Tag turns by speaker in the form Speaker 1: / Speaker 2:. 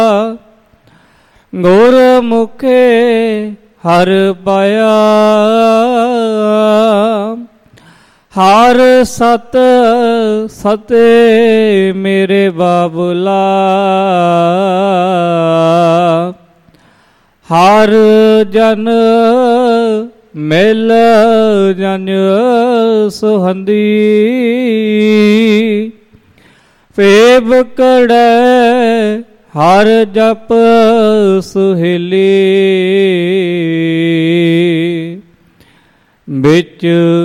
Speaker 1: ਗੁਰਮੁਖੇ ਹਰ ਪਾਇਆ। ਹਰ ਸਤ ਸਤੇ ਮੇਰੇ ਬਾਬੁਲਾ, ਹਰ ਜਨ ਮਿਲ ਜਨ ਸੁਹੰਦੀ। ਫੇਬ ਕੜੈ ਹਰ ਜਪ ਸੁਹੇਲੀ, ਵਿੱਚ